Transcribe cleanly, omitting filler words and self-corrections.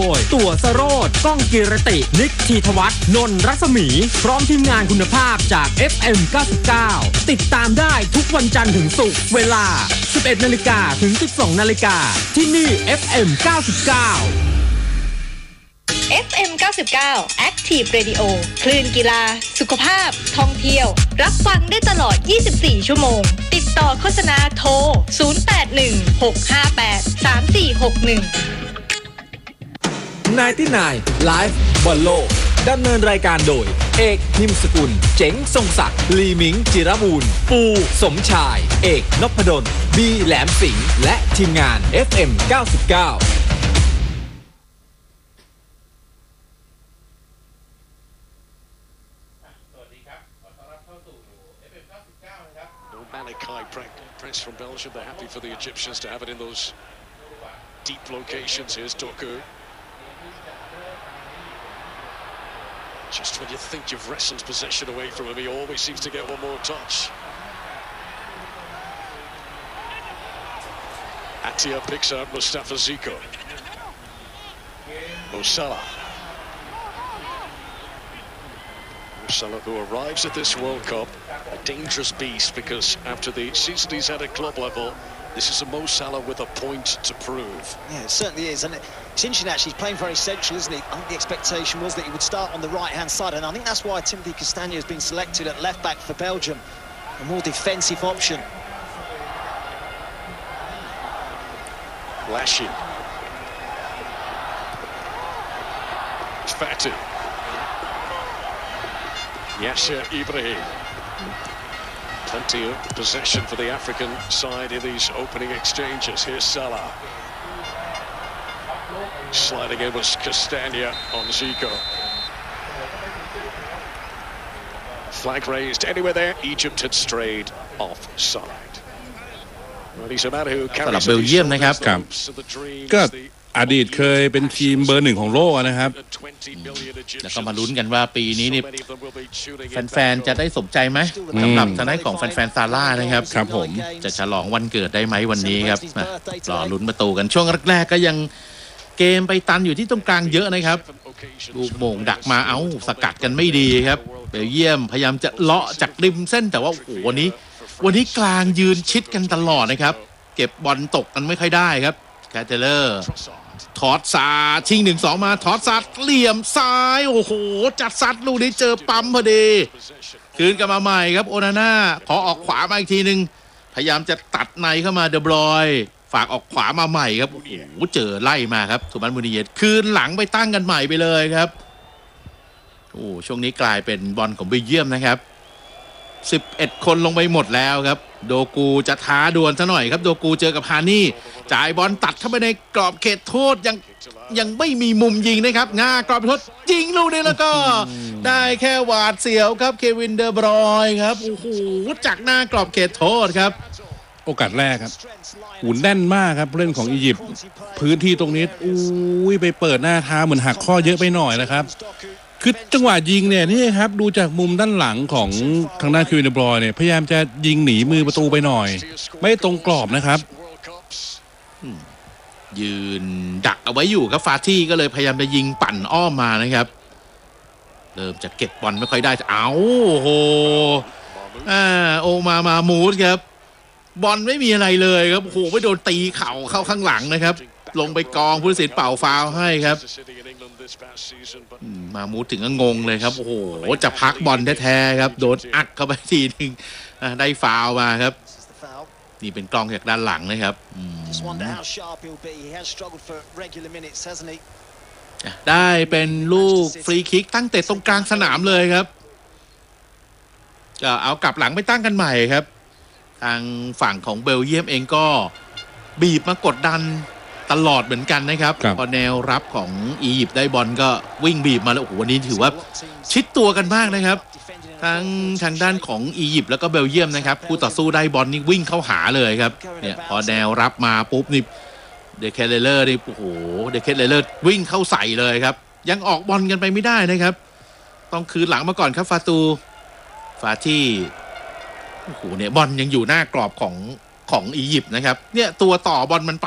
ยตัวสโรจน์ก้องกิรตินิกธีทวัฒน์นนท์รัศมีพร้อมทีมงานคุณภาพจาก FM 99ติดตามได้ทุกวันจันทร์ถึงศุกร์เวลา 11 นาฬิกาถึง 12 นาฬิกาที่นี่ FM 99 FM 99 Active Radio คลื่นกีฬาสุขภาพท่องเที่ยวรับฟังได้ตลอด24ชั่วโมงติดต่อโฆษณาโทร 99 Live บอลโลกดำเนินรายการโดยเอกนิมสกุลเจ๋งทรงศักดิ์ลีมิงจิรบูรณ์ปูสมชายเอกนพดลบีแหลมสิงห์และทีมงาน FM 99 Press from Belgium. They're happy for the Egyptians to have it in those deep locations. Here's Doku. Just when you think you've wrestled possession away from him, he always seems to get one more touch. Atia picks out Mustafa Ziko. Mo Salah. Salah, who arrives at this World Cup, a dangerous beast because after the season he's had at club level, this is a Mo Salah with a point to prove. Yeah, it certainly is, and it's interesting actually. He's playing very central, isn't he? I think the expectation was that he would start on the right-hand side, and I think that's why Timothy Castagne has been selected at left-back for Belgium, a more defensive option. Lashin. It's Fatu. Yasser Ibrahim. Plenty of possession for the African side in these opening exchanges. Here's Salah. Sliding in was Castagna on Zico. Flag raised anywhere there. Egypt had strayed offside. Well, he's a man who สำหรับเบลเยียมนะครับก็อดีตเคยเป็นทีมเบอร์หนึ่งของโลกนะครับแล้วก็มาลุ้นกันว่าปีนี้นี่แฟนๆจะได้สมใจไหมสำหรับทางด้านของแฟนๆซาร่านะครับครับผมจะฉลองวันเกิดได้ไหมวันนี้ครับรอลุ้นประตูกันช่วงแรกๆก็ยังเกมไปตันอยู่ที่ตรงกลางเยอะนะครับลูกโมงดักมาสกัดกันไม่ดีครับเบลเยียมพยายามจะเลาะจากริมเส้นแต่ว่าโอ้โหวันนี้กลางยืนชิดกันตลอดนะครับเก็บบอลตกกันไม่ค่อยได้ครับแคทเทเลอร์ทอดซาชิง 1-2 มาทอดซัดเหลี่ยมซ้ายโอ้โหจัดซัดลูกนี้เจอปั๊มพอดีคืนกลับมาใหม่ครับโอนาน่าขอออกขวามาอีกทีนึงพยายามจะตัดในเข้ามาเดบรอยฝากออกขวามาใหม่ครับโอ้โหเจอไล่มาครับทูมันมูนิเยตคืนหลังไปตั้งกันใหม่ไปเลยครับโอ้ช่วงนี้กลายเป็นบอลของเบลเยียมนะครับ11คนลงไปหมดแล้วครับโดกูจะท้าดวลซะหน่อยครับโดกูเจอกับฮานี่จ่ายบอลตัดเข้าไปในกรอบเขตโทษยังไม่มีมุมยิงนะครับกรอบโทษยิงลูกนี้แล้วก็ได้แค่หวาดเสียวครับเควินเดอบรอยครับโอ้โหจากหน้ากรอบเขตโทษครับโอกาสแรกครับหุ่นแน่นมากครับเล่นของอียิปต์พื้นที่ตรงนี้ไปเปิดหน้าเท้าเหมือนหักข้อเยอะไปหน่อยนะครับคือจังหวะยิงเนี่ยนี่ครับดูจากมุมด้านหลังของทางด้านคิวเดบรอยเนี่ยพยายามจะยิงหนีมือประตูไปหน่อยไม่ตรงกรอบนะครับยืนดักเอาไว้อยู่ครับฟาที่ก็เลยพยายามจะยิงปั่นอ้อมมานะครับเริ่มจะเก็บบอลไม่ค่อยได้โอ้โหโอมามูดครับบอลไม่มีอะไรเลยครับโอ้โหไม่โดนตีเข่าเข้าข้างหลังนะครับลงไปกองผู้ตัดสินเป่าฟาวล์ให้ครับมามูดถึงก็งงเลยครับโอ้โหจะพักบอลแท้ๆครับโดนอัดเข้าไปทีนึงได้ฟาวล์มาครับนี่เป็นกล้องจากด้านหลังนะครับได้เป็นลูกฟรีคิกตั้งแต่ตรงกลางสนามเลยครับก็เอากลับหลังไปตั้งกันใหม่ครับทางฝั่งของเบลเยียมเองก็บีบมากดดันตลอดเหมือนกันนะครับพอแนวรับของอียิปต์ได้บอลก็วิ่งบีบมาแล้วโอ้โหวันนี้ถือว่าชิดตัวกันมากนะครับทางด้านของอียิปต์แล้วก็เบลเยียมนะครับคู่ต่อสู้ได้บอลนี่วิ่งเข้าหาเลยครับเนี่ยพอแนวรับมาปุ๊บนี่เดเคเลอร์นี่โอ้โหเดเคเลอร์วิ่งเข้าใส่เลยครับยังออกบอลกันไปไม่ได้นะครับต้องคืนหลังมาก่อนครับฟาที่โอ้โหเนี่ยบอลยังอยู่หน้ากรอบของอียิปต์นะครับเนี่ยตัวต่อบอลมันไป